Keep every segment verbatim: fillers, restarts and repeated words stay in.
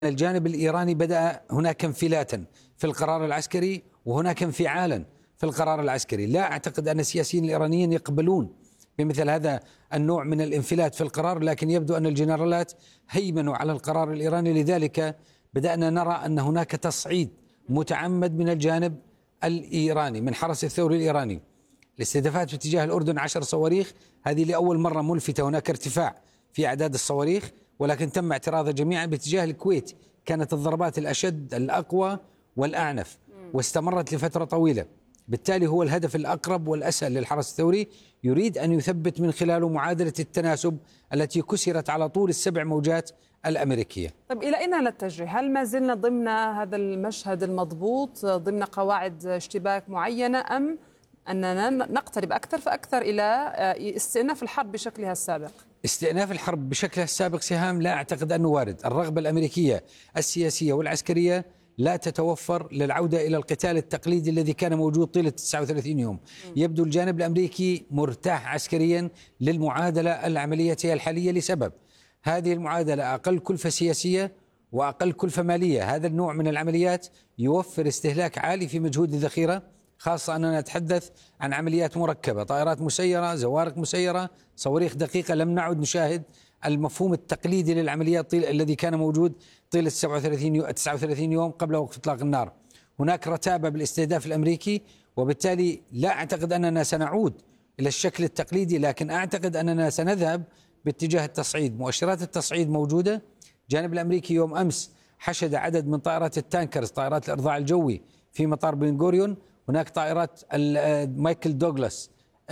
الجانب الإيراني بدأ هناك انفلاتا في القرار العسكري وهناك انفعالا في القرار العسكري. لا أعتقد أن السياسيين الإيرانيين يقبلون بمثل هذا النوع من الانفلات في القرار، لكن يبدو أن الجنرالات هيمنوا على القرار الإيراني. لذلك بدأنا نرى أن هناك تصعيد متعمد من الجانب الإيراني من حرس الثوري الإيراني. الاستهدافات في اتجاه الأردن عشر صواريخ، هذه لأول مرة ملفتة، هناك ارتفاع في أعداد الصواريخ، ولكن تم اعتراضها جميعا باتجاه الكويت. كانت الضربات الأشد الأقوى والأعنف واستمرت لفترة طويلة، بالتالي هو الهدف الأقرب والأسهل للحرس الثوري، يريد أن يثبت من خلاله معادلة التناسب التي كسرت على طول السبع موجات الأمريكية. طيب إلى أين نتجه؟ هل ما زلنا ضمن هذا المشهد المضبوط ضمن قواعد اشتباك معينة، أم أننا نقترب أكثر فأكثر إلى استئناف الحرب بشكلها السابق؟ استئناف الحرب بشكلها السابق سهام لا أعتقد أنه وارد. الرغبة الأمريكية السياسية والعسكرية لا تتوفر للعودة إلى القتال التقليدي الذي كان موجود طيلة تسعة وثلاثين يوم. يبدو الجانب الأمريكي مرتاح عسكريا للمعادلة العملية الحالية لسبب: هذه المعادلة أقل كلفة سياسية وأقل كلفة مالية. هذا النوع من العمليات يوفر استهلاك عالي في مجهود الذخيرة، خاصة أننا نتحدث عن عمليات مركبة، طائرات مسيرة، زوارق مسيرة، صواريخ دقيقة. لم نعد نشاهد المفهوم التقليدي للعمليات الذي كان موجود طيلة تسعة وثلاثين يوم قبل وقف إطلاق النار. هناك رتابة بالاستهداف الأمريكي، وبالتالي لا أعتقد أننا سنعود إلى الشكل التقليدي، لكن أعتقد أننا سنذهب باتجاه التصعيد. مؤشرات التصعيد موجودة. الجانب الأمريكي يوم أمس حشد عدد من طائرات التانكرز، طائرات الإرضاع الجوي، في مطار بن غوريون. هناك طائرات مايكل دوغلاس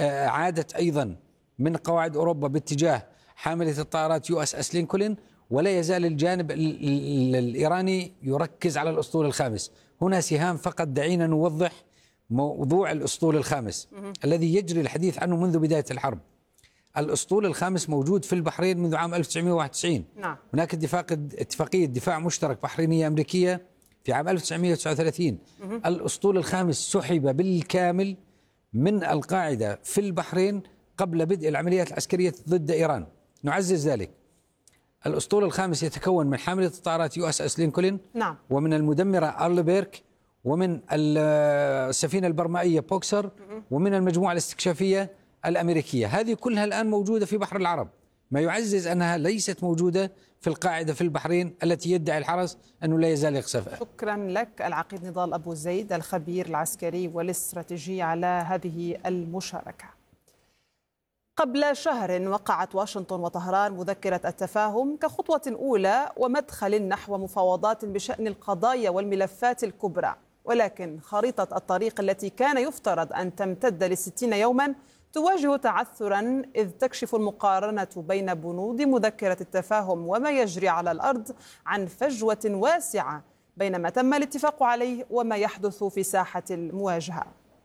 عادت أيضا من قواعد أوروبا باتجاه حاملة الطائرات يو اس اس لينكولن. ولا يزال الجانب الإيراني يركز على الأسطول الخامس. هنا سهام فقط دعينا نوضح موضوع الأسطول الخامس الذي يجري الحديث عنه منذ بداية الحرب. الأسطول الخامس موجود في البحرين منذ عام ألف وتسعمائة وواحد وتسعين. نعم. هناك اتفاقية دفاع مشترك بحرينية أمريكية في عام ألف وتسعمائة وتسعة وثلاثين. الأسطول الخامس سحب بالكامل من القاعدة في البحرين قبل بدء العمليات العسكرية ضد إيران. نعزز ذلك: الأسطول الخامس يتكون من حاملة الطائرات يو اس اس لينكولن، نعم، ومن المدمرة أرلبيرك، ومن السفينة البرمائية بوكسر، ومن المجموعة الاستكشافية الأمريكية. هذه كلها الآن موجودة في بحر العرب، ما يعزز أنها ليست موجودة في القاعدة في البحرين التي يدعي الحرس أنه لا يزال يقصفها. شكرا لك العقيد نضال أبو زيد الخبير العسكري والاستراتيجي على هذه المشاركة. قبل شهر وقعت واشنطن وطهران مذكرة التفاهم كخطوة أولى ومدخل نحو مفاوضات بشأن القضايا والملفات الكبرى، ولكن خريطة الطريق التي كان يفترض أن تمتد لستين يوما تواجه تعثرا، إذ تكشف المقارنة بين بنود مذكرة التفاهم وما يجري على الأرض عن فجوة واسعة بين ما تم الاتفاق عليه وما يحدث في ساحة المواجهة.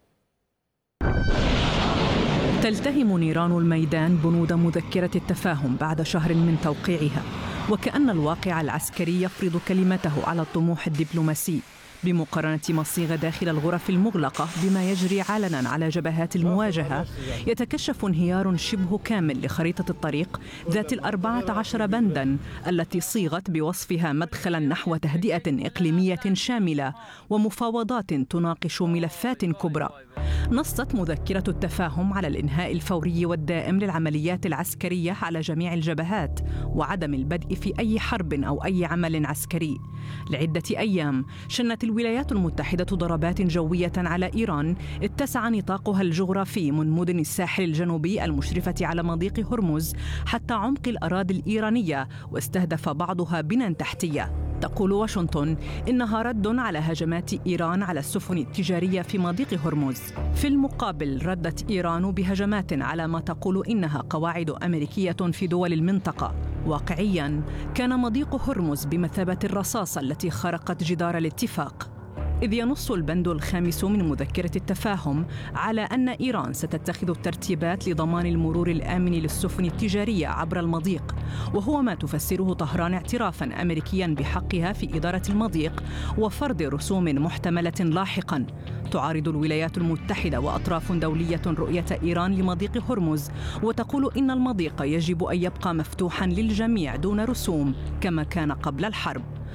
تلتهم نيران الميدان بنود مذكرة التفاهم بعد شهر من توقيعها، وكأن الواقع العسكري يفرض كلمته على الطموح الدبلوماسي، بمقارنة ما صيغ داخل الغرف المغلقة بما يجري علنا على جبهات المواجهة. يتكشف انهيار شبه كامل لخريطة الطريق ذات الأربعة عشر بنداً التي صيغت بوصفها مدخلاً نحو تهدئة إقليمية شاملة ومفاوضات تناقش ملفات كبرى. نصت مذكرة التفاهم على الإنهاء الفوري والدائم للعمليات العسكرية على جميع الجبهات، وعدم البدء في أي حرب أو أي عمل عسكري. لعدة أيام شنت الولايات المتحدة ضربات جوية على إيران اتسع نطاقها الجغرافي من مدن الساحل الجنوبي المشرفة على مضيق هرمز حتى عمق الأراضي الإيرانية، واستهدف بعضها بنى تحتية. تقول واشنطن إنها رد على هجمات إيران على السفن التجارية في مضيق هرمز. في المقابل ردت إيران بهجمات على ما تقول إنها قواعد أمريكية في دول المنطقة. واقعياً كان مضيق هرمز بمثابة الرصاصة التي خرقت جدار الاتفاق، إذ ينص البند الخامس من مذكرة التفاهم على أن إيران ستتخذ الترتيبات لضمان المرور الآمن للسفن التجارية عبر المضيق، وهو ما تفسره طهران اعترافاً أمريكياً بحقها في إدارة المضيق وفرض رسوم محتملة لاحقاً. تعارض الولايات المتحدة وأطراف دولية رؤية إيران لمضيق هرمز، وتقول إن المضيق يجب أن يبقى مفتوحاً للجميع دون رسوم كما كان قبل الحرب.